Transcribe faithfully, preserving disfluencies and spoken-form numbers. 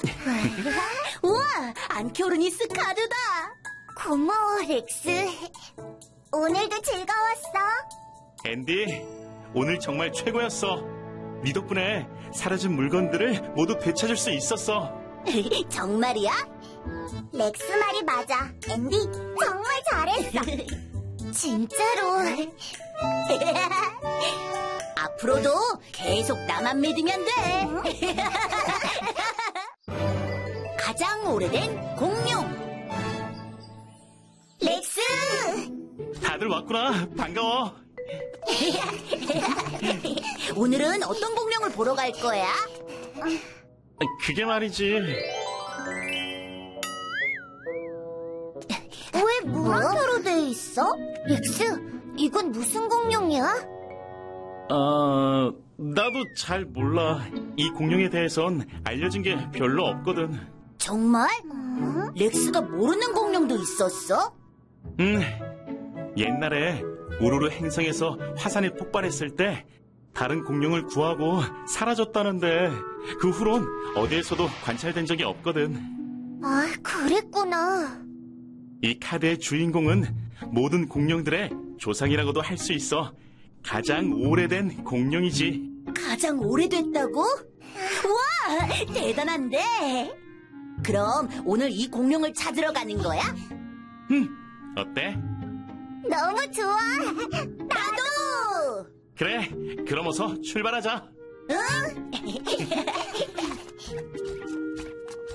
우와, 안키오르니스 카드다. 고마워, 렉스. 오늘도 즐거웠어. 앤디, 오늘 정말 최고였어. 네 덕분에 사라진 물건들을 모두 되찾을 수 있었어. 정말이야? 렉스 말이 맞아. 앤디, 정말 잘했어. 진짜로. 앞으로도 계속 나만 믿으면 돼. 가장 오래된 공룡. 렉스! 다들 왔구나. 반가워. 오늘은 어떤 공룡을 보러 갈 거야? 그게 말이지. 왜 물음표로 돼 있어? 렉스, 이건 무슨 공룡이야? 어, 나도 잘 몰라. 이 공룡에 대해선 알려진 게 별로 없거든. 정말? 어? 렉스가 모르는 공룡도 있었어? 음, 옛날에 우루루 행성에서 화산이 폭발했을 때 다른 공룡을 구하고 사라졌다는데 그 후론 어디에서도 관찰된 적이 없거든. 아, 그랬구나. 이 카드의 주인공은 모든 공룡들의 조상이라고도 할 수 있어. 가장 오래된 공룡이지. 가장 오래됐다고? 우와, 대단한데? 그럼 오늘 이 공룡을 찾으러 가는 거야? 음, 어때? 너무 좋아. 나도! 그래, 그럼 어서 출발하자. 응?